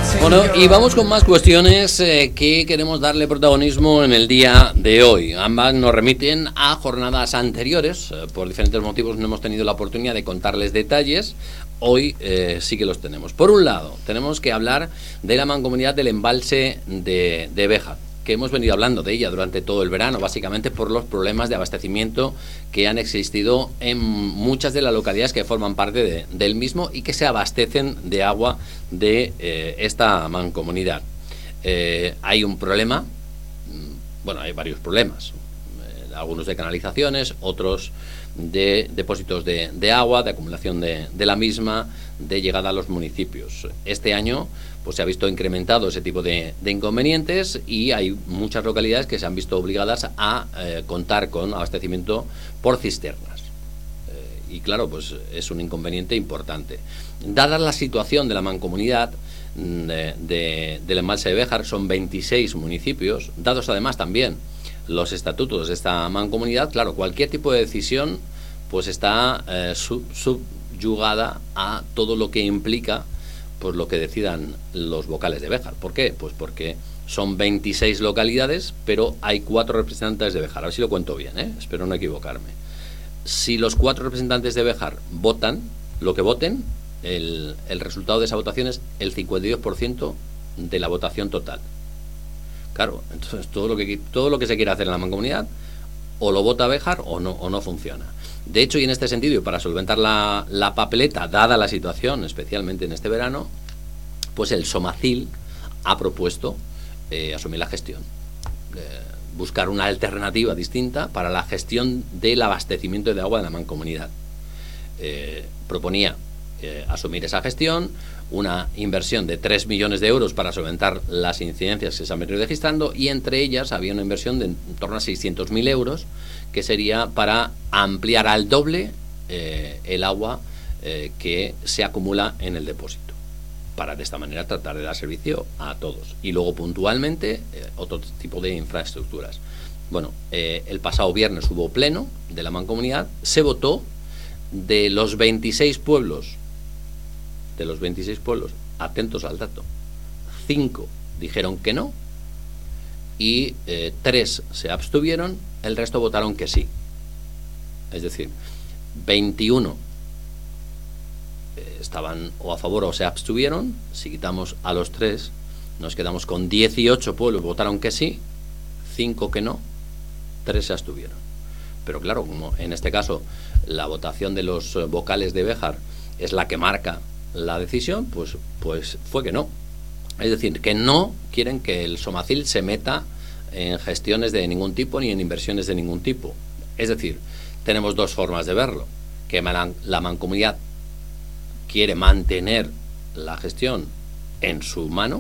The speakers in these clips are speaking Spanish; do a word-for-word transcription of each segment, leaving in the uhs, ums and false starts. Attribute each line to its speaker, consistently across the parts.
Speaker 1: Bueno, y vamos con más cuestiones eh, que queremos darle protagonismo en el día de hoy. Ambas nos remiten a jornadas anteriores. Eh, por diferentes motivos no hemos tenido la oportunidad de contarles detalles. Hoy eh, sí que los tenemos. Por un lado, tenemos que hablar de la mancomunidad del embalse de, de Béjar, que hemos venido hablando de ella durante todo el verano, básicamente por los problemas de abastecimiento que han existido en muchas de las localidades que forman parte de, del mismo y que se abastecen de agua de eh, esta mancomunidad. Eh, hay un problema, bueno, hay varios problemas, eh, algunos de canalizaciones, otros de depósitos de, de agua, de acumulación de, de la misma, de llegada a los municipios. Este año pues se ha visto incrementado ese tipo de, de inconvenientes y hay muchas localidades que se han visto obligadas a eh, contar con abastecimiento por cisternas. Eh, y claro, pues es un inconveniente importante. Dada la situación de la mancomunidad de, de, del embalse de Béjar, son veintiséis municipios, dados además también los estatutos de esta mancomunidad, claro, cualquier tipo de decisión pues está eh, sub, subyugada a todo lo que implica pues lo que decidan los vocales de Béjar. ¿Por qué? Pues porque son veintiséis localidades, pero hay cuatro representantes de Béjar. A ver si lo cuento bien, ¿eh? Espero no equivocarme. Si los cuatro representantes de Béjar votan lo que voten, el, el resultado de esa votación es el cincuenta y dos por ciento de la votación total. Claro, entonces todo lo que todo lo que se quiera hacer en la mancomunidad o lo vota Béjar o no, o no funciona. De hecho, y en este sentido, y para solventar la, la papeleta, dada la situación, especialmente en este verano, pues el Somacil ha propuesto eh, asumir la gestión, eh, buscar una alternativa distinta para la gestión del abastecimiento de agua de la mancomunidad. Eh, proponía eh, asumir esa gestión, una inversión de tres millones de euros para solventar las incidencias que se han venido registrando, y entre ellas había una inversión de en torno a seiscientos mil euros, que sería para ampliar al doble eh, el agua eh, que se acumula en el depósito, para de esta manera tratar de dar servicio a todos. Y luego puntualmente eh, otro tipo de infraestructuras. Bueno, eh, el pasado viernes hubo pleno de la mancomunidad, se votó. De los veintiséis pueblos, de los veintiséis pueblos, atentos al dato, cinco dijeron que no y eh, tres se abstuvieron, el resto votaron que sí. Es decir, veintiuno eh, estaban o a favor o se abstuvieron. Si quitamos a los tres, nos quedamos con dieciocho pueblos que votaron que sí, cinco que no, tres se abstuvieron. Pero claro, como en este caso la votación de los vocales de Béjar es la que marca la decisión, pues, pues fue que no. Es decir, que no quieren que el Somacil se meta en gestiones de ningún tipo ni en inversiones de ningún tipo. Es decir, tenemos dos formas de verlo: que la mancomunidad quiere mantener la gestión en su mano,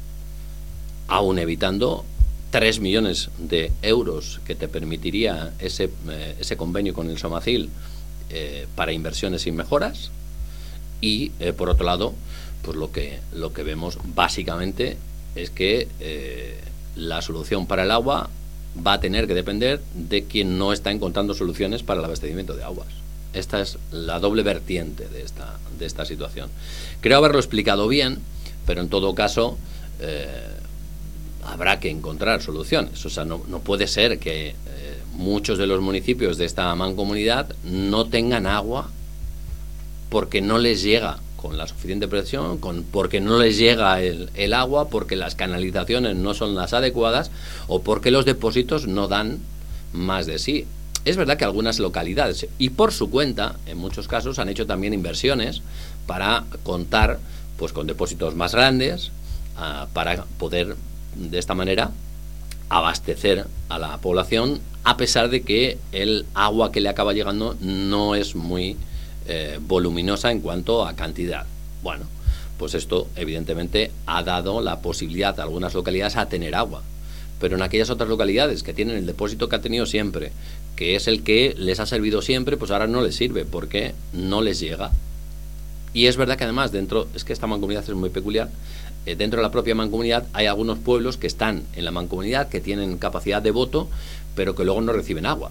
Speaker 1: aún evitando tres millones de euros que te permitiría ese, eh, ese convenio con el Somacil eh, para inversiones y mejoras. Y eh, por otro lado, pues lo que, lo que vemos básicamente es que eh, la solución para el agua va a tener que depender de quien no está encontrando soluciones para el abastecimiento de aguas. Esta es la doble vertiente de esta, de esta situación. Creo haberlo explicado bien, pero en todo caso eh, habrá que encontrar soluciones. O sea, no, no puede ser que eh, muchos de los municipios de esta mancomunidad no tengan agua porque no les llega con la suficiente presión, con, porque no les llega el, el agua, porque las canalizaciones no son las adecuadas o porque los depósitos no dan más de sí. Es verdad que algunas localidades, y por su cuenta, en muchos casos, han hecho también inversiones para contar pues con depósitos más grandes, uh, para poder de esta manera abastecer a la población, a pesar de que el agua que le acaba llegando no es muy eh, voluminosa en cuanto a cantidad. Bueno, pues esto evidentemente ha dado la posibilidad a algunas localidades a tener agua, pero en aquellas otras localidades que tienen el depósito que ha tenido siempre, que es el que les ha servido siempre, pues ahora no les sirve porque no les llega. Y es verdad que además dentro, es que esta mancomunidad es muy peculiar, eh, dentro de la propia mancomunidad hay algunos pueblos que están en la mancomunidad, que tienen capacidad de voto, pero que luego no reciben agua,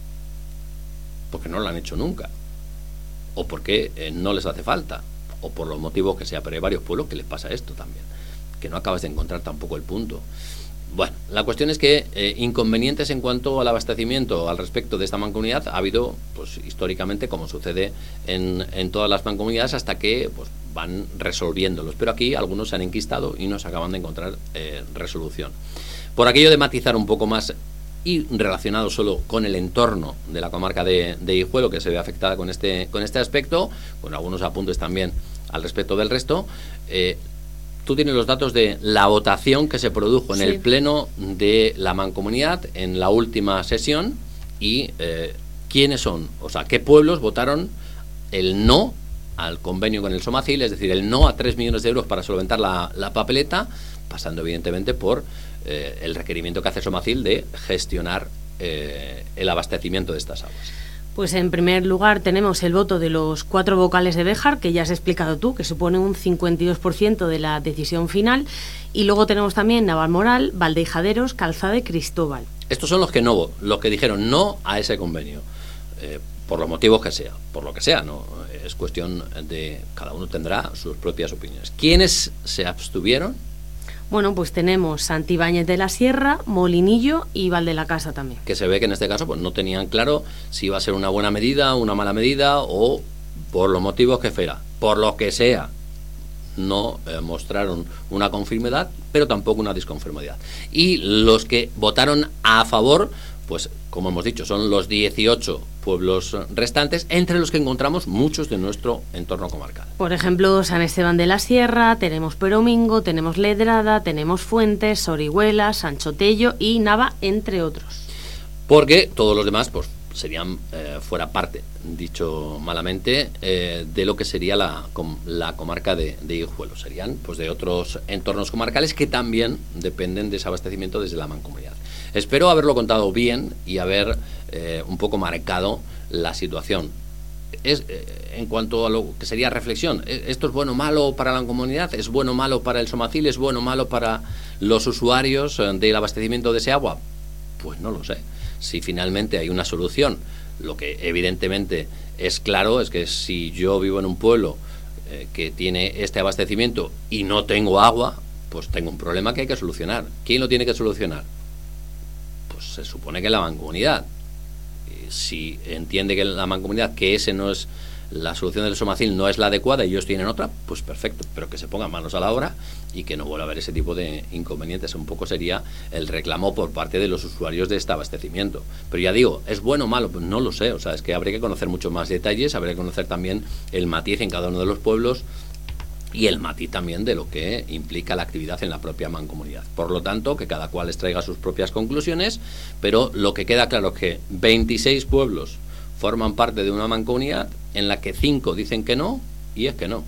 Speaker 1: porque no lo han hecho nunca, o porque eh, no les hace falta, o por los motivos que sea, pero hay varios pueblos que les pasa esto también. que no acabas de encontrar tampoco el punto. Bueno, la cuestión es que eh, inconvenientes en cuanto al abastecimiento al respecto de esta mancomunidad ha habido, pues históricamente, como sucede en, en todas las mancomunidades, hasta que pues, van resolviéndolos. Pero aquí algunos se han enquistado y no se acaban de encontrar eh, resolución. Por aquello de matizar un poco más y relacionado solo con el entorno de la comarca de, de Guijuelo, que se ve afectada con este, con este aspecto, con algunos apuntes también al respecto del resto, eh, tú tienes los datos de la votación que se produjo en sí. el pleno de la mancomunidad en la última sesión y eh, quiénes son, o sea, qué pueblos votaron el no al convenio con el Somacil, es decir, el no a tres millones de euros para solventar la, la papeleta, pasando evidentemente por eh, el requerimiento que hace Somacil de gestionar eh, el abastecimiento de estas aguas.
Speaker 2: Pues en primer lugar tenemos el voto de los cuatro vocales de Béjar, que ya has explicado tú, que supone un cincuenta y dos por ciento de la decisión final, y luego tenemos también Navalmoral, Valdehijaderos, Calzada y Cristóbal.
Speaker 1: Estos son los que no, los que dijeron no a ese convenio, eh, por los motivos que sea, por lo que sea, no es cuestión de cada uno tendrá sus propias opiniones. ¿Quiénes se abstuvieron?
Speaker 2: Bueno, pues tenemos Santibáñez de la Sierra, Molinillo y Val de la Casa también.
Speaker 1: Que se ve que en este caso pues no tenían claro si iba a ser una buena medida, una mala medida o por los motivos que fuera. Por lo que sea, no eh, mostraron una conformidad, pero tampoco una disconformidad. Y los que votaron a favor, pues como hemos dicho, son los dieciocho pueblos restantes, entre los que encontramos muchos de nuestro entorno comarcal.
Speaker 2: Por ejemplo, San Esteban de la Sierra, tenemos Peromingo, tenemos Ledrada, tenemos Fuentes, Orihuela, Sanchotello y Nava, entre otros.
Speaker 1: Porque todos los demás pues serían eh, fuera parte, dicho malamente, eh, de lo que sería la, com, la comarca de, de Guijuelo. Serían pues de otros entornos comarcales que también dependen de ese abastecimiento desde la mancomunidad. Espero haberlo contado bien y haber eh, un poco marcado la situación. Es, eh, en cuanto a lo que sería reflexión, ¿esto es bueno o malo para la comunidad? ¿Es bueno o malo para el Somacil? ¿Es bueno o malo para los usuarios del abastecimiento de ese agua? Pues no lo sé. Si finalmente hay una solución, lo que evidentemente es claro es que si yo vivo en un pueblo eh, que tiene este abastecimiento y no tengo agua, pues tengo un problema que hay que solucionar. ¿Quién lo tiene que solucionar? Pues se supone que la mancomunidad. Si entiende que la mancomunidad que ese no es la solución del Somacil, no es la adecuada y ellos tienen otra, pues perfecto, pero que se pongan manos a la obra y que no vuelva a haber ese tipo de inconvenientes. Un poco sería el reclamo por parte de los usuarios de este abastecimiento. Pero ya digo, ¿es bueno o malo? Pues no lo sé, o sea, es que habría que conocer mucho más detalles, habría que conocer también el matiz en cada uno de los pueblos y el matiz también de lo que implica la actividad en la propia mancomunidad. Por lo tanto, que cada cual les traiga sus propias conclusiones, pero lo que queda claro es que veintiséis pueblos forman parte de una mancomunidad en la que cinco dicen que no, y es que no.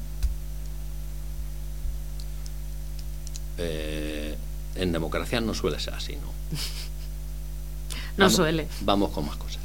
Speaker 1: Eh, en democracia no suele ser así, ¿no?
Speaker 2: No
Speaker 1: vamos,
Speaker 2: suele.
Speaker 1: Vamos con más cosas.